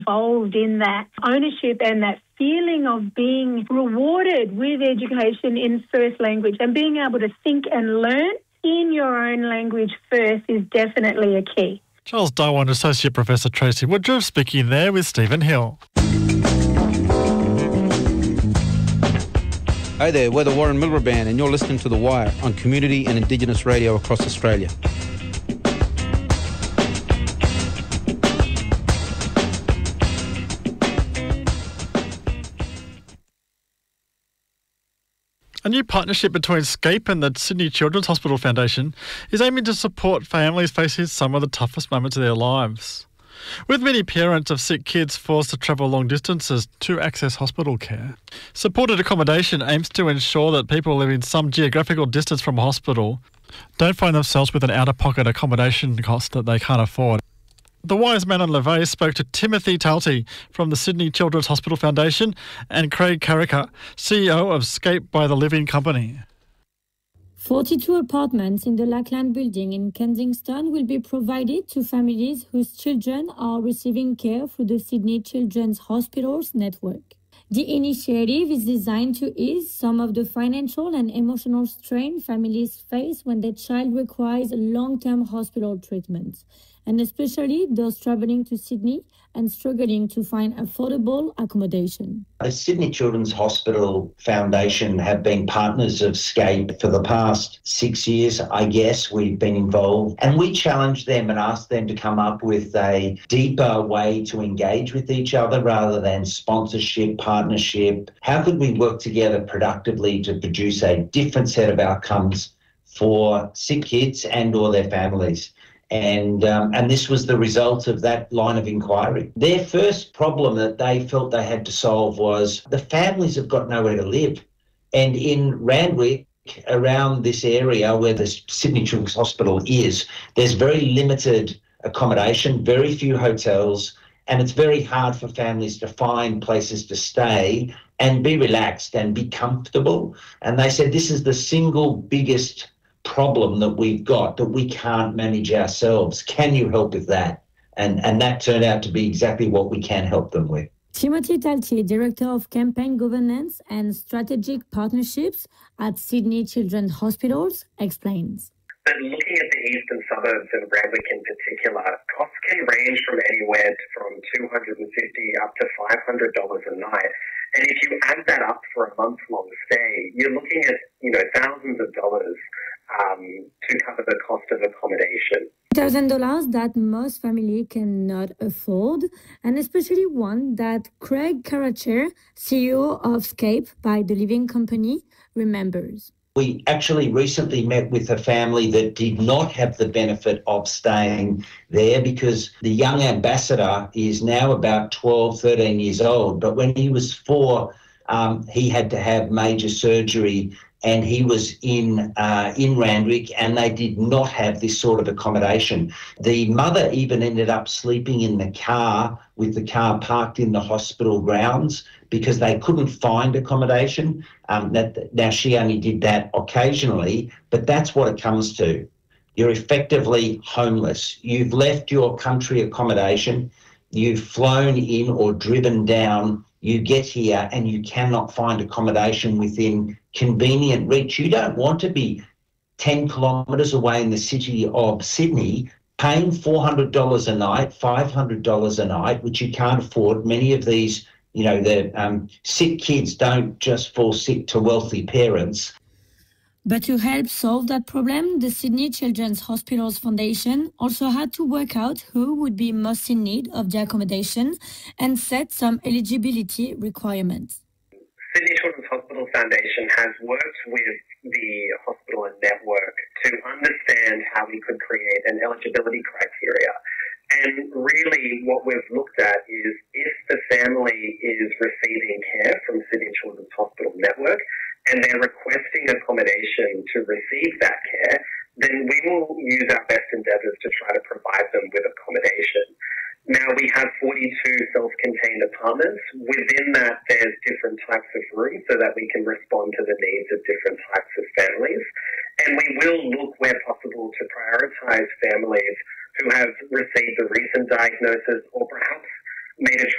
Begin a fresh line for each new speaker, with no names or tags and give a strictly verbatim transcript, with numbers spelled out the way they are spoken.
involved in that ownership and that feeling of being rewarded with education in first language and being able to think and learn in your own language first is definitely a key.
Charles Darwin Associate Professor Tracy Woodruff speaking there with Stephen Hill.
Hi there, we're the Warren Miller Band and you're listening to The Wire on Community and Indigenous radio across Australia.
A new partnership between SCAPE and the Sydney Children's Hospital Foundation is aiming to support families facing some of the toughest moments of their lives. With many parents of sick kids forced to travel long distances to access hospital care, supported accommodation aims to ensure that people living some geographical distance from a hospital don't find themselves with an out-of-pocket accommodation cost that they can't afford. The Wire's Manon LeVay spoke to Timothy Talty from the Sydney Children's Hospital Foundation and Craig Carricker, C E O of SCAPE by the Living Company.
forty-two apartments in the Lackland building in Kensington will be provided to families whose children are receiving care through the Sydney Children's Hospitals network. The initiative is designed to ease some of the financial and emotional strain families face when their child requires long-term hospital treatment, and especially those travelling to Sydney and struggling to find affordable accommodation.
The Sydney Children's Hospital Foundation have been partners of SCAPE for the past six years, I guess. We've been involved and we challenged them and asked them to come up with a deeper way to engage with each other rather than sponsorship, partnership. How could we work together productively to produce a different set of outcomes for sick kids and or their families? And um, and this was the result of that line of inquiry. Their first problem that they felt they had to solve was the families have got nowhere to live. And in Randwick, around this area where the Sydney Children's Hospital is, there's very limited accommodation, very few hotels, and it's very hard for families to find places to stay and be relaxed and be comfortable. And they said this is the single biggest problem that we've got that we can't manage ourselves. Can you help with that? And and that turned out to be exactly what we can help them with.
Timothy Talty, Director of Campaign Governance and Strategic Partnerships at Sydney Children's Hospitals, explains.
But looking at the eastern suburbs and Randwick in particular, costs can range from anywhere from two hundred fifty dollars up to five hundred dollars a night. And if you add that up for a month-long stay, you're looking at, you know, thousands of dollars um, to cover the cost of accommodation.
one thousand dollars that most families cannot afford, and especially one that Craig Carricker, C E O of SCAPE by the Living Company, remembers.
We actually recently met with a family that did not have the benefit of staying there because the young ambassador is now about twelve, thirteen years old. But when he was four, um, he had to have major surgery and he was in uh, in Randwick and they did not have this sort of accommodation. The mother even ended up sleeping in the car with the car parked in the hospital grounds because they couldn't find accommodation. Um, that, now, she only did that occasionally, but that's what it comes to. You're effectively homeless. You've left your country accommodation. You've flown in or driven down. You get here and you cannot find accommodation within convenient reach. You don't want to be ten kilometres away in the city of Sydney paying four hundred dollars a night, five hundred dollars a night, which you can't afford. Many of these, you know, the um, sick kids don't just fall sick to wealthy parents.
But to help solve that problem, the Sydney Children's Hospitals Foundation also had to work out who would be most in need of the accommodation and set some eligibility requirements.
Sydney Children's Hospital Foundation has worked with the hospital and network to understand how we could create an eligibility criteria. And really what we've looked at is if the family is receiving care from Sydney Children's Hospital Network and they're requesting accommodation to receive that care, then we will use our best endeavours to try to provide them with accommodation. Now, we have forty-two self-contained apartments. Within that, there's different types of rooms so that we can respond to the needs of different types of families. And we will look, where possible, to prioritise families who have received a recent diagnosis or perhaps made a